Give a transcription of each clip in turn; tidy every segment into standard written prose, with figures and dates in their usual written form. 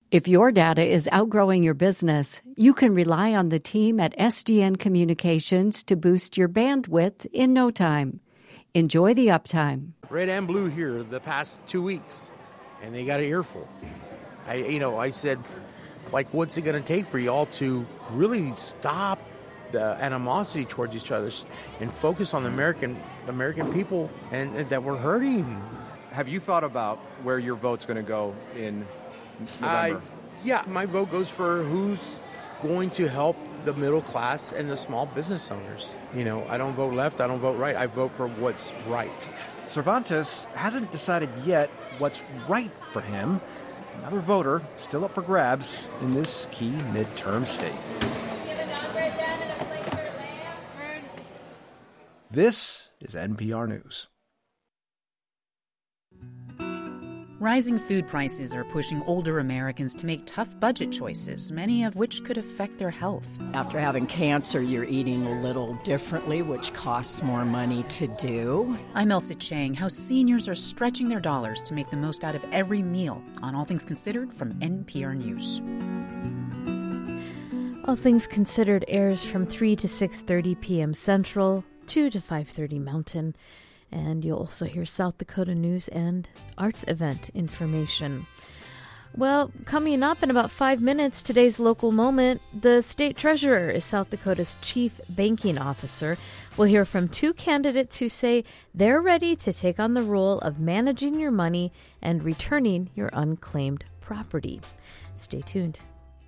If your data is outgrowing your business, you can rely on the team at SDN Communications to boost your bandwidth in no time. Enjoy the uptime. Red and blue here the past 2 weeks, and they got an earful. I said, what's it going to take for y'all to really stop the animosity towards each other and focus on the American people and that we're hurting? Have you thought about where your vote's going to go in November? My vote goes for who's going to help the middle class and the small business owners. I don't vote left, I don't vote right, I vote for what's right. Cervantes hasn't decided yet what's right for him. Another voter still up for grabs in this key midterm state. This is NPR News. Rising food prices are pushing older Americans to make tough budget choices, many of which could affect their health. After having cancer, you're eating a little differently, which costs more money to do. I'm Elsa Chang. How seniors are stretching their dollars to make the most out of every meal on All Things Considered from NPR News. All Things Considered airs from 3 to 6:30 p.m. Central, 2 to 5:30 Mountain. And you'll also hear South Dakota news and arts event information. Well, coming up in about 5 minutes, today's local moment, the state treasurer is South Dakota's chief banking officer. We'll hear from two candidates who say they're ready to take on the role of managing your money and returning your unclaimed property. Stay tuned.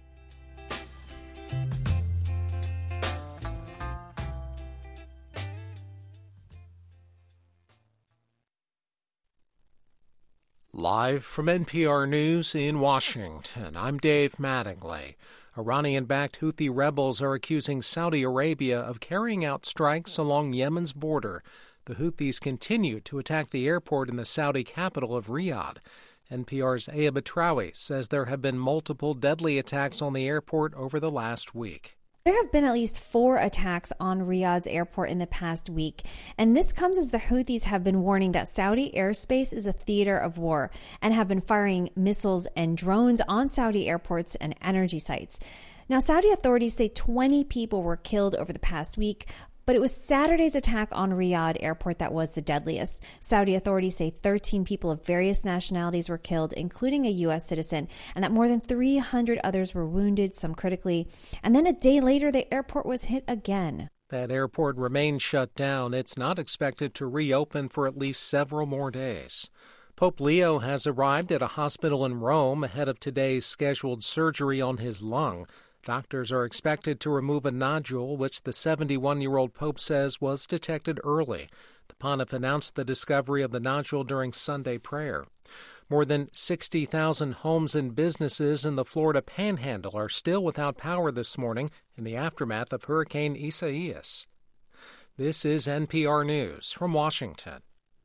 Live from NPR News in Washington, I'm Dave Mattingly. Iranian-backed Houthi rebels are accusing Saudi Arabia of carrying out strikes along Yemen's border. The Houthis continue to attack the airport in the Saudi capital of Riyadh. NPR's Aya Batrawi says there have been multiple deadly attacks on the airport over the last week. There have been at least 4 attacks on Riyadh's airport in the past week, and this comes as the Houthis have been warning that Saudi airspace is a theater of war and have been firing missiles and drones on Saudi airports and energy sites. Now, Saudi authorities say 20 people were killed over the past week, but it was Saturday's attack on Riyadh airport that was the deadliest. Saudi authorities say 13 people of various nationalities were killed, including a U.S. citizen, and that more than 300 others were wounded, some critically. And then a day later, the airport was hit again. That airport remains shut down. It's not expected to reopen for at least several more days. Pope Leo has arrived at a hospital in Rome ahead of today's scheduled surgery on his lung. Doctors are expected to remove a nodule, which the 71-year-old Pope says was detected early. The pontiff announced the discovery of the nodule during Sunday prayer. More than 60,000 homes and businesses in the Florida Panhandle are still without power this morning in the aftermath of Hurricane Isaias. This is NPR News from Washington.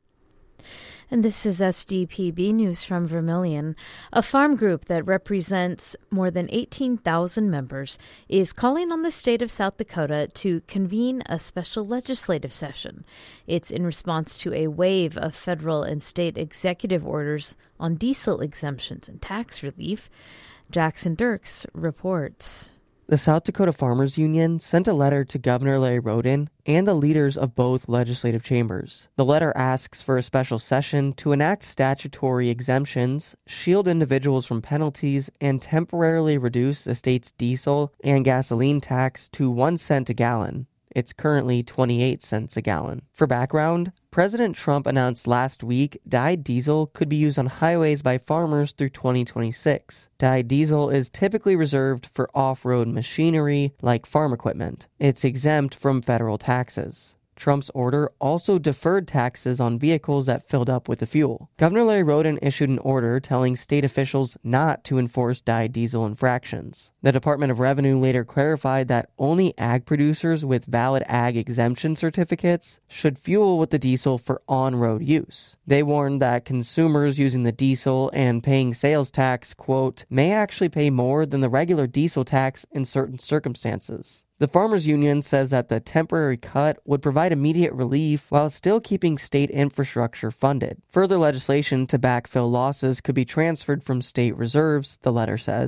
And this is SDPB News from Vermilion. A farm group that represents more than 18,000 members is calling on the state of South Dakota to convene a special legislative session. It's in response to a wave of federal and state executive orders on diesel exemptions and tax relief. Jackson Dirks reports. The South Dakota Farmers Union sent a letter to Governor Larry Roden and the leaders of both legislative chambers. The letter asks for a special session to enact statutory exemptions, shield individuals from penalties, and temporarily reduce the state's diesel and gasoline tax to 1 cent a gallon. It's currently 28 cents a gallon. For background, President Trump announced last week dyed diesel could be used on highways by farmers through 2026. Dyed diesel is typically reserved for off-road machinery like farm equipment. It's exempt from federal taxes. Trump's order also deferred taxes on vehicles that filled up with the fuel. Governor Larry Roden issued an order telling state officials not to enforce dyed diesel infractions. The Department of Revenue later clarified that only ag producers with valid ag exemption certificates should fuel with the diesel for on-road use. They warned that consumers using the diesel and paying sales tax, quote, may actually pay more than the regular diesel tax in certain circumstances. The Farmers Union says that the temporary cut would provide immediate relief while still keeping state infrastructure funded. Further legislation to backfill losses could be transferred from state reserves, the letter says.